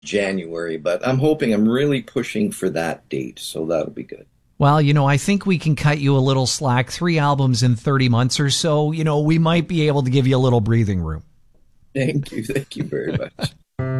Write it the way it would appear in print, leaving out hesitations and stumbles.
January, but I'm really pushing for that date, so that'll be good. Well, I think we can cut you a little slack. 3 albums in 30 months or so. We might be able to give you a little breathing room. Thank you very much.